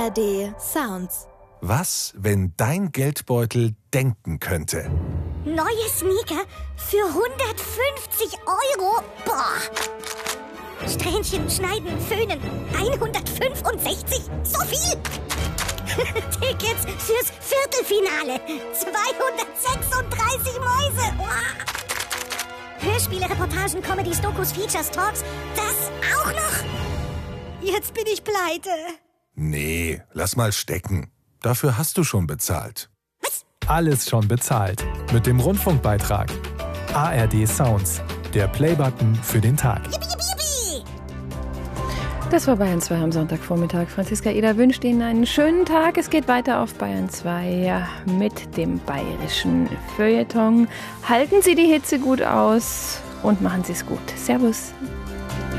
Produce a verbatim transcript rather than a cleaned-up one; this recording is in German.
R D Sounds. Was, wenn dein Geldbeutel denken könnte? Neue Sneaker für hundertfünfzig Euro? Boah! Strähnchen, schneiden, föhnen. hundertfünfundsechzig? So viel? Tickets fürs Viertelfinale. zweihundertsechsunddreißig Mäuse. Boah. Hörspiele, Reportagen, Comedies, Dokus, Features, Talks. Das auch noch? Jetzt bin ich pleite. Nee, lass mal stecken. Dafür hast du schon bezahlt. Was? Alles schon bezahlt. Mit dem Rundfunkbeitrag. A R D Sounds. Der Playbutton für den Tag. Yippie, yippie, yippie. Das war Bayern zwei am Sonntagvormittag. Franziska Eder wünscht Ihnen einen schönen Tag. Es geht weiter auf Bayern zwei mit dem bayerischen Feuilleton. Halten Sie die Hitze gut aus und machen Sie es gut. Servus.